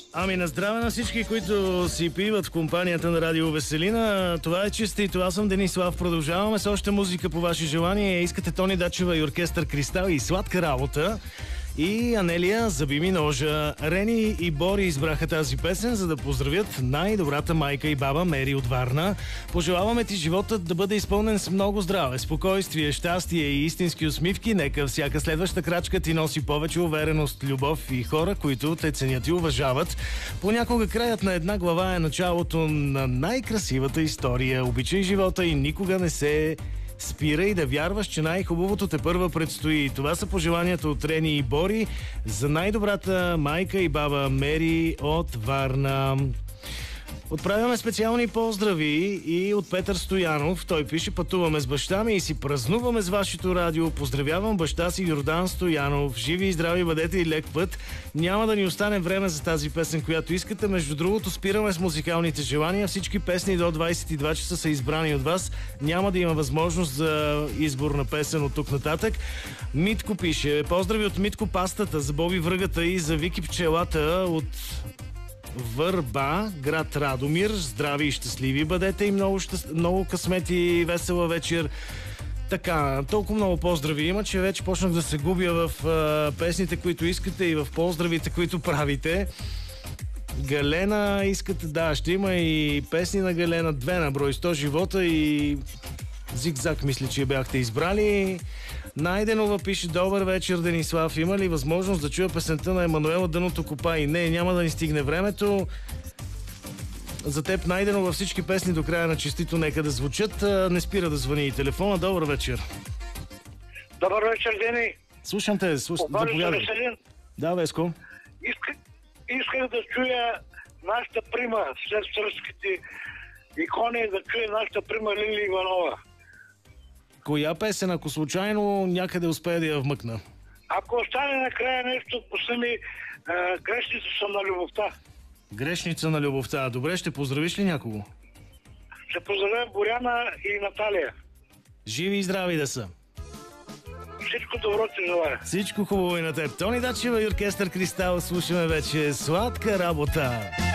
Ами на здраве на всички, които си пиват в компанията на Радио Веселина. Това е Честито. Аз съм Денислав. Продължаваме с още музика по ваше желание. Искате Тони Дачева и оркестър Кристал и Сладка работа. И Анелия, Заби ми ножа. Рени и Бори избраха тази песен, за да поздравят най-добрата майка и баба Мери от Варна. Пожелаваме ти животът да бъде изпълнен с много здраве, спокойствие, щастие и истински усмивки. Нека всяка следваща крачка ти носи повече увереност, любов и хора, които те ценят и уважават. Понякога краят на една глава е началото на най-красивата история. Обичай живота и никога не се спирай да вярваш, че най-хубавото тепърва предстои. Това са пожеланията от Рени и Бори за най-добрата майка и баба Мери от Варна. Отправяме специални поздрави и от Петър Стоянов. Той пише: пътуваме с баща ми и си празнуваме с вашето радио. Поздравявам баща си Йордан Стоянов. Живи и здрави бъдете и лек път. Няма да ни остане време за тази песен, която искате. Между другото, спираме с музикалните желания. Всички песни до 22 часа са избрани от вас. Няма да има възможност за избор на песен от тук нататък. Митко пише: поздрави от Митко Пастата, за Боби Връгата и за Вики Пчелата от Върба, град Радомир. Здрави и щастливи бъдете и много късмет и весела вечер. Така, толкова много поздрави има, че вече почнах да се губя в песните, които искате и в поздравите, които правите. Галена искате, да, ще има и песни на Галена, 2 на брой, 100 живота и Зигзаг, мисля, че я бяхте избрали. Найденова пише: добър вечер, Денислав. Има ли възможност да чуя песента на Емануела Дъното копай? Не, няма да ни стигне времето. За теб, Найденова, всички песни до края на Честито нека да звучат. Не спира да звъни и телефона. Добър вечер. Добър вечер, Дени. Слушам те. Заповядай. Да, Веско. Исках да чуя нашата прима след сръбските икони, да чуя нашата прима Лили Иванова. Коя песен, ако случайно някъде успее да я вмъкна? Ако остане накрая нещо, пусни ми грешница съм на любовта. Грешница на любовта. Добре, ще поздравиш ли някого? Ще поздравя Боряна и Наталия. Живи и здрави да са. Всичко добро ти желая. Всичко хубаво и на теб. Тони Дачева и оркестър Кристал. Слушаме вече Сладка работа.